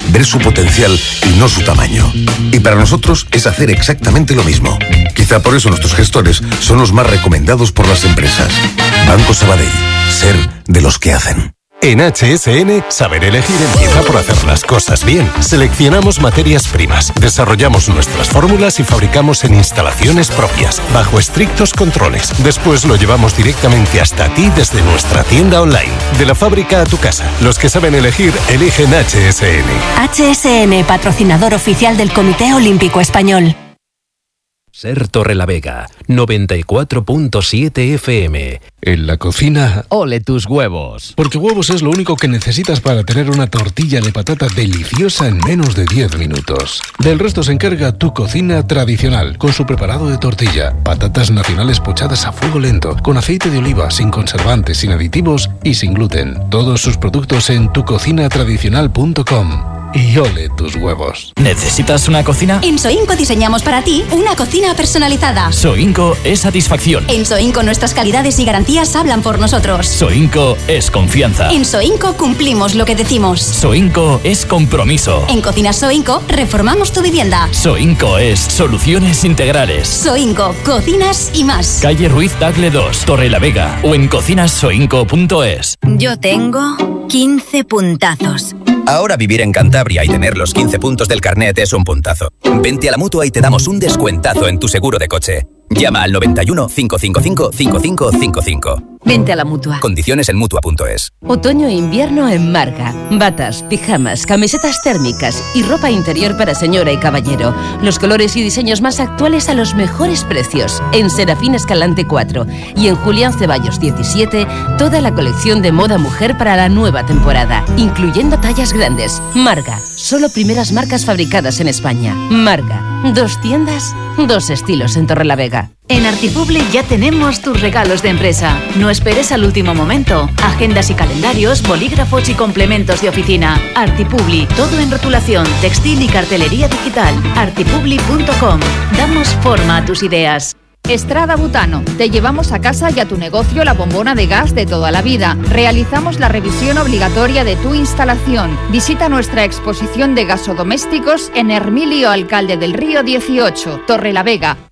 ver su potencial y no su tamaño. Y para nosotros es hacer exactamente lo mismo. Quizá por eso nuestros gestores son los más recomendados por las empresas. Banco Sabadell. Ser de los que hacen. En HSN, saber elegir empieza por hacer las cosas bien. Seleccionamos materias primas, desarrollamos nuestras fórmulas y fabricamos en instalaciones propias, bajo estrictos controles. Después lo llevamos directamente hasta ti desde nuestra tienda online. De la fábrica a tu casa. Los que saben elegir, eligen HSN. HSN, patrocinador oficial del Comité Olímpico Español. Ser Torrelavega, 94.7 FM. En la cocina, ole tus huevos. Porque huevos es lo único que necesitas para tener una tortilla de patata deliciosa en menos de 10 minutos. Del resto se encarga Tu Cocina Tradicional, con su preparado de tortilla, patatas nacionales pochadas a fuego lento, con aceite de oliva, sin conservantes, sin aditivos y sin gluten. Todos sus productos en tucocinatradicional.com. Y ole tus huevos. ¿Necesitas una cocina? En Soinco diseñamos para ti una cocina personalizada. Soinco es satisfacción. En Soinco nuestras calidades y garantías hablan por nosotros. Soinco es confianza. En Soinco cumplimos lo que decimos. Soinco es compromiso. En Cocinas Soinco reformamos tu vivienda. Soinco es soluciones integrales. Soinco, cocinas y más. Calle Ruiz Tagle 2, Torrelavega, o en cocinassoinco.es. Yo tengo 15 puntazos. Ahora vivir en Cantabria y tener los 15 puntos del carnet es un puntazo. Vente a la Mutua y te damos un descuentazo en tu seguro de coche. Llama al 91 555 5555. Vente a la Mutua. Condiciones en Mutua.es. Otoño e invierno en Marga. Batas, pijamas, camisetas térmicas y ropa interior para señora y caballero. Los colores y diseños más actuales a los mejores precios. En Serafín Escalante 4 y en Julián Ceballos 17, toda la colección de moda mujer para la nueva temporada, incluyendo tallas grandes. Marga, solo primeras marcas fabricadas en España. Marga, 2 tiendas, 2 estilos en Torrelavega. En Artipublic ya tenemos tus regalos de empresa. No esperes al último momento. Agendas y calendarios, bolígrafos y complementos de oficina. Artipublic, todo en rotulación, textil y cartelería digital. Artipublic.com. Damos forma a tus ideas. Estrada Butano. Te llevamos a casa y a tu negocio la bombona de gas de toda la vida. Realizamos la revisión obligatoria de tu instalación. Visita nuestra exposición de gasodomésticos en Hermilio Alcalde del Río 18, Torrelavega.